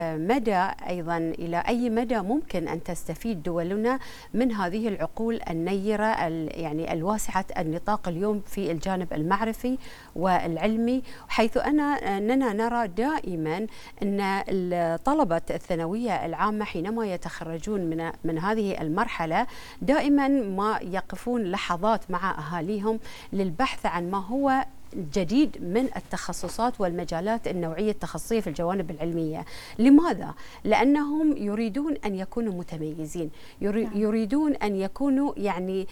مدى أيضا إلى أي مدى ممكن أن تستفيد دولنا من هذه العقول النيرة يعني الواسعة النطاق اليوم في الجانب المعرفي والعلمي، حيث أننا نرى دائما أن طلبة الثانوية العامة حينما يتخرجون من هذه المرحلة دائما ما يقفون لحظات مع أهاليهم للبحث عن ما هو جديد من التخصصات والمجالات النوعية التخصصية في الجوانب العلمية. لماذا؟ لأنهم يريدون أن يكونوا متميزين، يريدون أن يكونوا يعني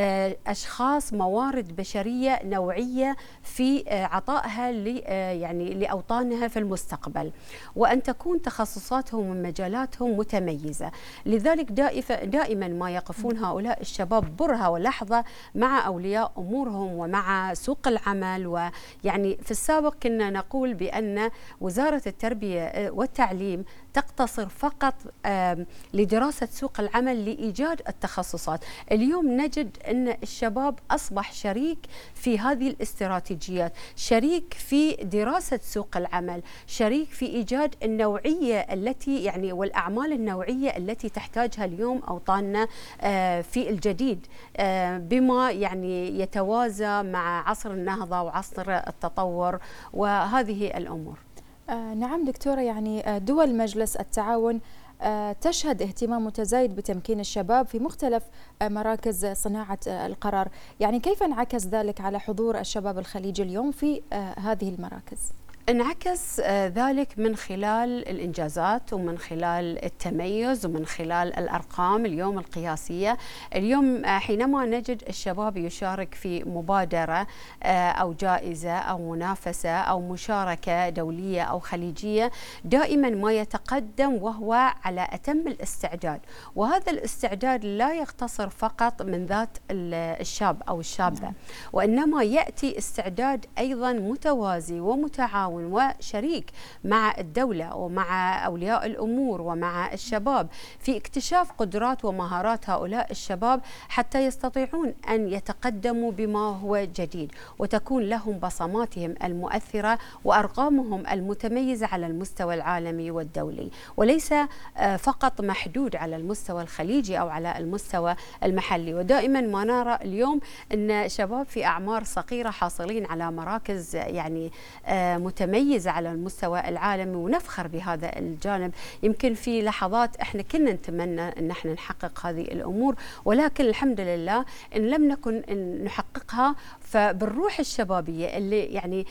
أشخاص موارد بشرية نوعية في عطائها يعني لأوطانها في المستقبل، وأن تكون تخصصاتهم ومجالاتهم متميزة. لذلك دائما ما يقفون هؤلاء الشباب برهة ولحظة مع أولياء أمورهم ومع سوق العمل. ويعني في السابق كنا نقول بأن وزارة التربية والتعليم تقتصر فقط لدراسة سوق العمل لإيجاد التخصصات. اليوم نجد أن الشباب أصبح شريك في هذه الاستراتيجيات، شريك في دراسة سوق العمل، شريك في إيجاد النوعية التي يعني والأعمال النوعية التي تحتاجها اليوم أوطاننا في الجديد، بما يعني يتوازى مع عصر النهضة وعصر التطور وهذه الأمور. نعم دكتورة، يعني دول مجلس التعاون تشهد اهتمام متزايد بتمكين الشباب في مختلف مراكز صناعة القرار، يعني كيف انعكس ذلك على حضور الشباب الخليجي اليوم في هذه المراكز؟ انعكس ذلك من خلال الإنجازات ومن خلال التميز ومن خلال الأرقام اليوم القياسية. اليوم حينما نجد الشباب يشارك في مبادرة أو جائزة أو منافسة أو مشاركة دولية أو خليجية، دائما ما يتقدم وهو على أتم الاستعداد، وهذا الاستعداد لا يقتصر فقط من ذات الشاب أو الشابة، وإنما يأتي استعداد أيضا متوازي ومتعاون وشريك مع الدولة ومع أولياء الأمور ومع الشباب في اكتشاف قدرات ومهارات هؤلاء الشباب حتى يستطيعون أن يتقدموا بما هو جديد، وتكون لهم بصماتهم المؤثرة وأرقامهم المتميزة على المستوى العالمي والدولي، وليس فقط محدود على المستوى الخليجي أو على المستوى المحلي. ودائما ما نرى اليوم أن شباب في أعمار صغيرة حاصلين على مراكز يعني متميزة على المستوى العالمي، ونفخر بهذا الجانب. يمكن في لحظات احنا كنا نتمنى ان احنا نحقق هذه الامور، ولكن الحمد لله ان لم نكن نحققها فبالروح الشبابية اللي يعني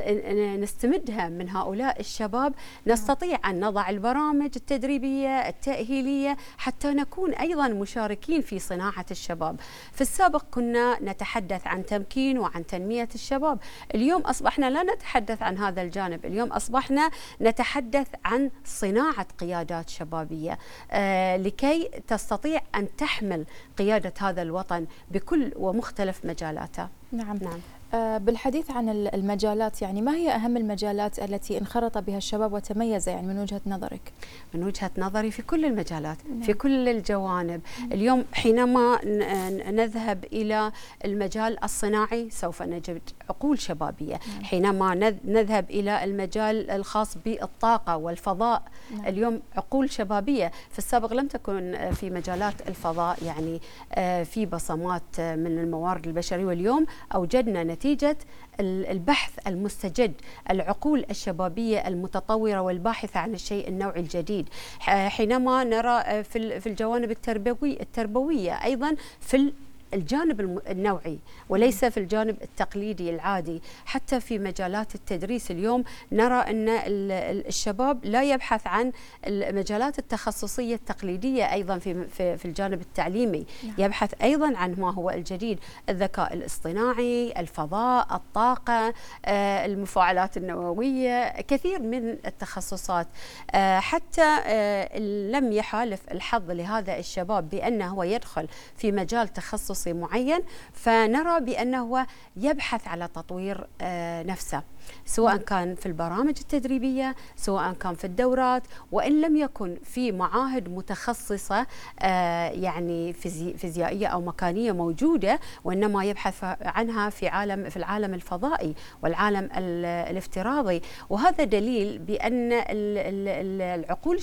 نستمدها من هؤلاء الشباب نستطيع ان نضع البرامج التدريبية التأهيلية حتى نكون ايضا مشاركين في صناعة الشباب. في السابق كنا نتحدث عن تمكين وعن تنمية الشباب، اليوم اصبحنا لا نتحدث عن هذا الجانب، اليوم أصبحنا نتحدث عن صناعة قيادات شبابية لكي تستطيع أن تحمل قيادة هذا الوطن بكل ومختلف مجالاته. نعم. بالحديث عن المجالات، يعني ما هي أهم المجالات التي انخرط بها الشباب وتميز يعني من وجهة نظرك؟ من وجهة نظري في كل المجالات، في كل الجوانب. اليوم حينما نذهب إلى المجال الصناعي سوف نجد عقول شبابية. حينما نذهب إلى المجال الخاص بالطاقة والفضاء اليوم عقول شبابية. في السابق لم تكن في مجالات الفضاء يعني في بصمات من الموارد البشرية، واليوم أوجدنا نتيجة البحث المستجد، العقول الشبابية المتطورة والباحثة عن الشيء النوعي الجديد. حينما نرى في الجوانب التربوية أيضا في الجانب النوعي وليس في الجانب التقليدي العادي. حتى في مجالات التدريس اليوم نرى أن الشباب لا يبحث عن المجالات التخصصية التقليدية أيضا في الجانب التعليمي، يبحث أيضا عن ما هو الجديد، الذكاء الاصطناعي، الفضاء، الطاقة، المفاعلات النووية، كثير من التخصصات. حتى لم يحالف الحظ لهذا الشباب بأنه هو يدخل في مجال تخصصي تخصصي معين، فنرى بأنه يبحث على تطوير نفسه، سواء كان في البرامج التدريبية، سواء كان في الدورات، وإن لم يكن في معاهد متخصصة يعني فيزيائية أو مكانية موجودة، وإنما يبحث عنها في العالم الفضائي والعالم الافتراضي. وهذا دليل بأن العقول